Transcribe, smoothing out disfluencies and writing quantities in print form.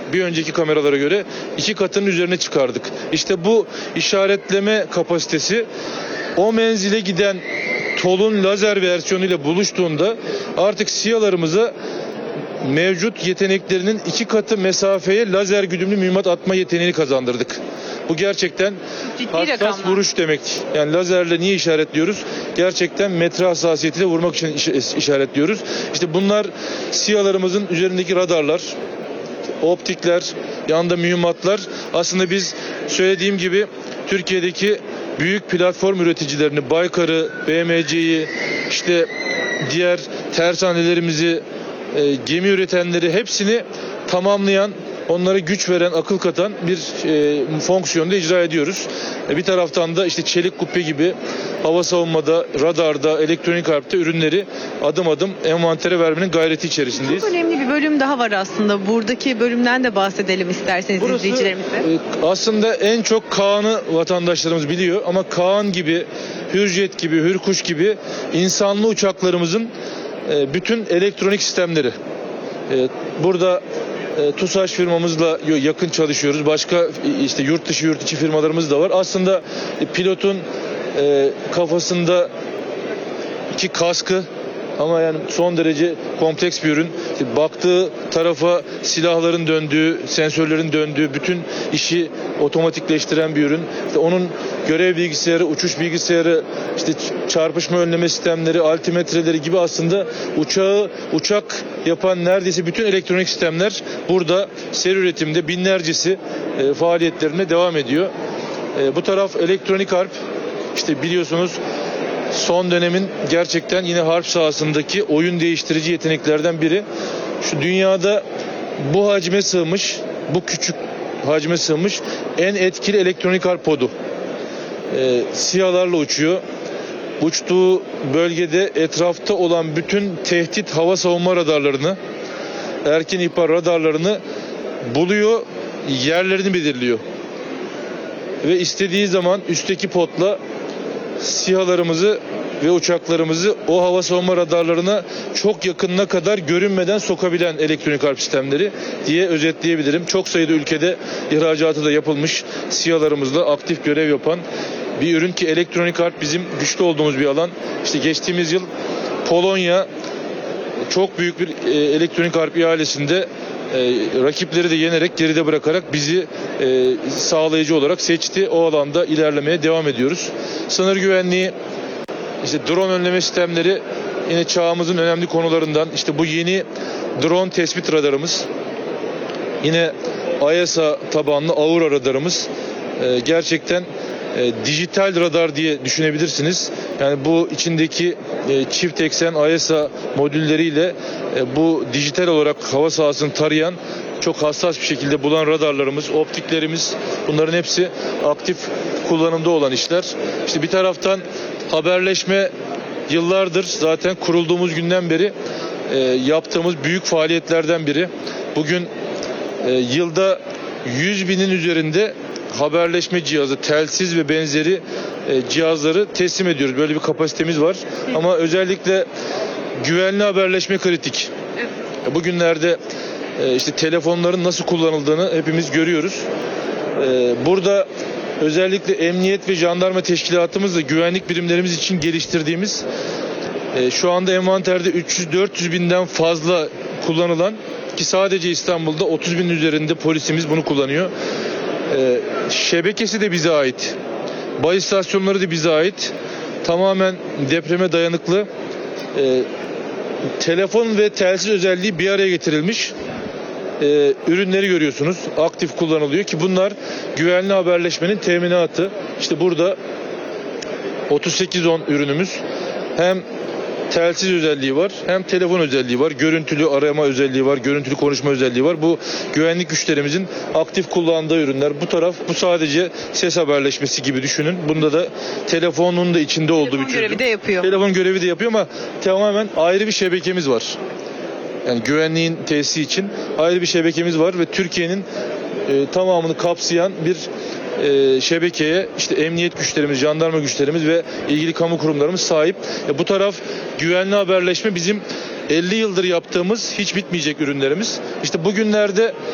bir önceki kameralara göre 2 katının üzerine çıkardık. İşte bu işaretleme kapasitesi o menzile giden TOL'un lazer versiyonuyla buluştuğunda artık SİHA'larımıza mevcut yeteneklerinin 2 katı mesafeye lazer güdümlü mühimmat atma yeteneğini kazandırdık. Bu gerçekten Ciddi hassas rakamlar. vuruş demek. Yani lazerle niye işaretliyoruz? Gerçekten metre hassasiyetiyle vurmak için işaretliyoruz. İşte bunlar SİHA'larımızın üzerindeki radarlar, optikler, yanında mühimmatlar. Aslında biz söylediğim gibi Türkiye'deki büyük platform üreticilerini, Baykar'ı, BMC'yi, işte diğer tersanelerimizi, gemi üretenleri hepsini tamamlayan, onlara güç veren, akıl katan bir fonksiyonda icra ediyoruz. Bir taraftan da işte çelik kubbe gibi hava savunmada, radarda, elektronik harpte ürünleri adım adım envantere vermenin gayreti içerisindeyiz. Çok önemli bir bölüm daha var aslında. Buradaki bölümden de bahsedelim isterseniz Burası izleyicilerimize. aslında en çok Kaan'ı vatandaşlarımız biliyor ama Kaan gibi, Hürjet gibi, Hürkuş gibi insanlı uçaklarımızın bütün elektronik sistemleri. Burada TUSAŞ firmamızla yakın çalışıyoruz. Başka işte yurt dışı yurt içi firmalarımız da var. Aslında pilotun kafasında iki kaskı ama yani son derece kompleks bir ürün. İşte baktığı tarafa silahların döndüğü, sensörlerin döndüğü, bütün işi otomatikleştiren bir ürün. İşte onun görev bilgisayarı, uçuş bilgisayarı, işte çarpışma önleme sistemleri, altimetreleri gibi aslında uçak yapan neredeyse bütün elektronik sistemler burada seri üretimde binlercesi faaliyetlerine devam ediyor. Bu taraf elektronik harp. İşte biliyorsunuz son dönemin gerçekten yine harp sahasındaki oyun değiştirici yeteneklerden biri. Şu dünyada bu hacme sığmış, bu küçük hacme sığmış en etkili elektronik harp podu. SİHA'larla uçuyor. Uçtuğu bölgede etrafta olan bütün tehdit hava savunma radarlarını, erken ihbar radarlarını buluyor, yerlerini belirliyor. Ve istediği zaman üstteki potla SİHA'larımızı ve uçaklarımızı o hava savunma radarlarına çok yakınına kadar görünmeden sokabilen elektronik harp sistemleri diye özetleyebilirim. Çok sayıda ülkede ihracatı da yapılmış, SİHA'larımızla aktif görev yapan bir ürün ki elektronik harp bizim güçlü olduğumuz bir alan. İşte geçtiğimiz yıl Polonya çok büyük bir elektronik harp ihalesinde rakipleri de yenerek, geride bırakarak bizi sağlayıcı olarak seçti. O alanda ilerlemeye devam ediyoruz. Sınır güvenliği, işte drone önleme sistemleri yine çağımızın önemli konularından. İşte bu yeni drone tespit radarımız, yine AESA tabanlı Aura radarımız gerçekten dijital radar diye düşünebilirsiniz. Yani bu içindeki çift eksen AESA modülleriyle bu dijital olarak hava sahasını tarayan, çok hassas bir şekilde bulan radarlarımız, optiklerimiz, bunların hepsi aktif kullanımda olan işler. İşte bir taraftan haberleşme yıllardır zaten kurulduğumuz günden beri yaptığımız büyük faaliyetlerden biri. Bugün yılda 100 binin üzerinde haberleşme cihazı, telsiz ve benzeri cihazları teslim ediyoruz. Böyle bir kapasitemiz var. Ama özellikle güvenli haberleşme kritik. Bugünlerde işte telefonların nasıl kullanıldığını hepimiz görüyoruz. Burada özellikle emniyet ve jandarma teşkilatımızla güvenlik birimlerimiz için geliştirdiğimiz şu anda envanterde 300-400 binden fazla kullanılan, ki sadece İstanbul'da 30 bin üzerinde polisimiz bunu kullanıyor. Şebekesi de bize ait. Bay istasyonları da bize ait. Tamamen depreme dayanıklı. Telefon ve telsiz özelliği bir araya getirilmiş ürünleri görüyorsunuz. Aktif kullanılıyor ki bunlar güvenli haberleşmenin teminatı. İşte burada 3810 ürünümüz hem telsiz özelliği var, hem telefon özelliği var, görüntülü arama özelliği var, görüntülü konuşma özelliği var. Bu güvenlik güçlerimizin aktif kullandığı ürünler. Bu taraf, bu sadece ses haberleşmesi gibi düşünün. Bunda da telefonun da içinde olduğu bir çözüm. Görevi de yapıyor. Telefon görevi de yapıyor ama tamamen ayrı bir şebekemiz var. Yani güvenliğin tesisi için ayrı bir şebekemiz var ve Türkiye'nin tamamını kapsayan bir şebekeye işte emniyet güçlerimiz, jandarma güçlerimiz ve ilgili kamu kurumlarımız sahip. Bu taraf güvenli haberleşme bizim 50 yıldır yaptığımız hiç bitmeyecek ürünlerimiz. İşte bugünlerde